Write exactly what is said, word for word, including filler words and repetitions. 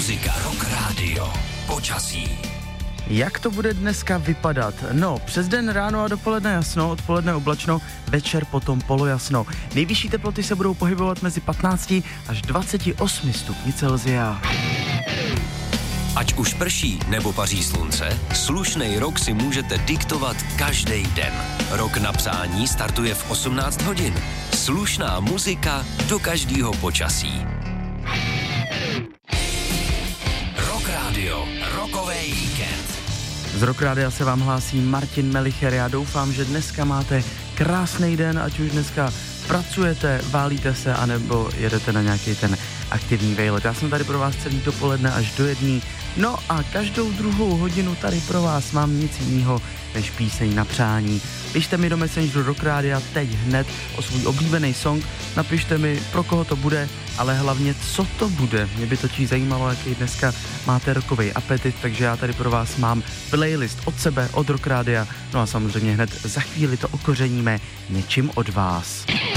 muzika, Rock Radio, počasí. Jak to bude dneska vypadat? No, přes den ráno a dopoledne jasno, odpoledne oblačno, večer potom polojasno. Nejvyšší teploty se budou pohybovat mezi patnácti až dvaceti osmi stupni Celsia. Ať už prší nebo paří slunce, slušnej rok si můžete diktovat každý den. Rok na přání startuje v osmnáct hodin. Slušná muzika do každého počasí. Rock Radio, rokový víkend. Z Rock Rádia se vám hlásí Martin Melicher. Já doufám, že dneska máte krásný den, ať už dneska pracujete, válíte se, anebo jedete na nějaký ten aktivní vejlet. Já jsem tady pro vás celý dopoledne až do jedný. No a každou druhou hodinu tady pro vás mám nic jiného než píseň na přání. Pište mi do Messengeru Rock Rádia teď hned o svůj oblíbený song, napište mi, pro koho to bude, ale hlavně, co to bude. Mě by totiž zajímalo, jaký dneska máte rockový apetit, takže já tady pro vás mám playlist od sebe, od Rock Rádia, no a samozřejmě hned za chvíli to okořeníme něčím od vás.